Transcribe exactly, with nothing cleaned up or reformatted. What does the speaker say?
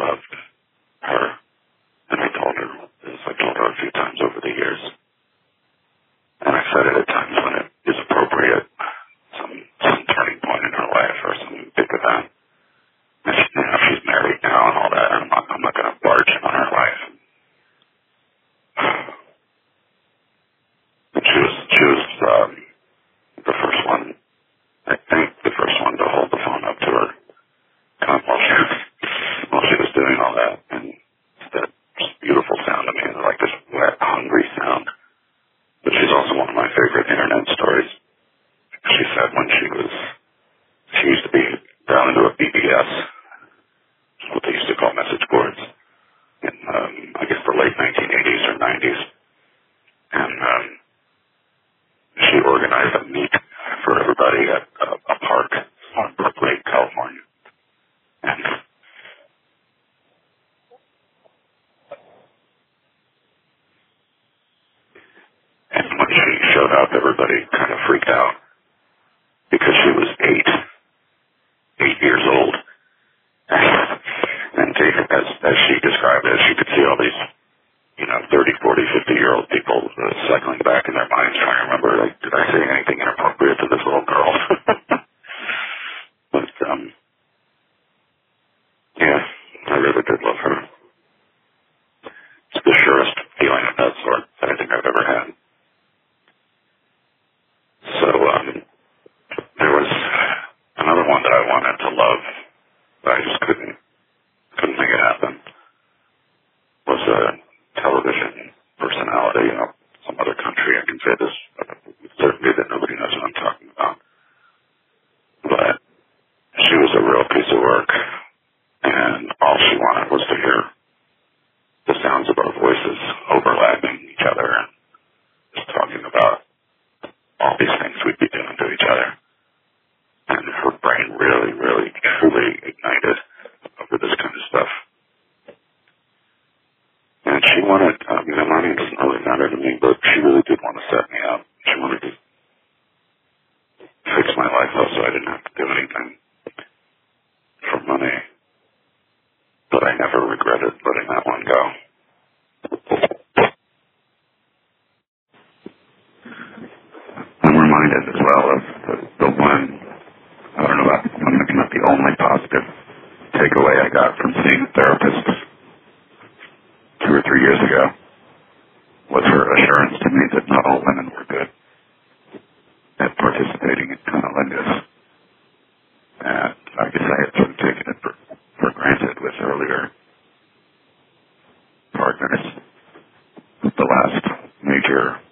loved her. And I told her, as I told her a few times over the years. And I said it at times when it is appropriate, some, some turning point in her life or some big event. And she, you know, she's married now and all that, and I'm not, I'm not going to barge in on her life. And she was, she was um, the first one, I think, the first one to hold the phone up to her kind of while she was, while she was doing all that. And that just beautiful sound. I mean, like this wet, hungry sound. But she's also one of my favorite internet stories. She said when she was, she used to be down into a B B S, what they used to call message boards, in, um, I guess, the late nineteen eighties or nineties. And um, she organized a meet for everybody at a, a park on Brook Lake, California. And And when she showed up, everybody kind of freaked out because she was eight, eight years old. And Kate, as, as she described it, she could see all these, you know, thirty, forty, fifty-year-old people uh, cycling back in their minds trying to remember, like, did I say anything inappropriate to this little girl? But, um, yeah, I really did love her. It's the surest feeling of that sort that I think I've ever had. So um, there was another one that I wanted to love, but I just couldn't couldn't make it happen. Was a television personality in some other country. I can say this with certainty that nobody knows what I'm talking about. But she was a real piece of work, and all she wanted was to hear the sounds of our voices overlapping each other and just talking about all these things we'd be doing to each other. And her brain really, really, truly ignited over this kind of stuff. And she wanted, I mean, the money doesn't really matter to me, but she really did want to set me up. She wanted to fix my life up so I didn't have to do anything for money. But I never regretted letting that one go. I'm reminded as well of the, the one, I don't know about, I'm thinking about the only positive takeaway I got from seeing a therapist two or three years ago was her assurance to me that not all women were good at participating in cunnilingus. And I guess I had sort of taken it for, for granted with earlier partners. The last major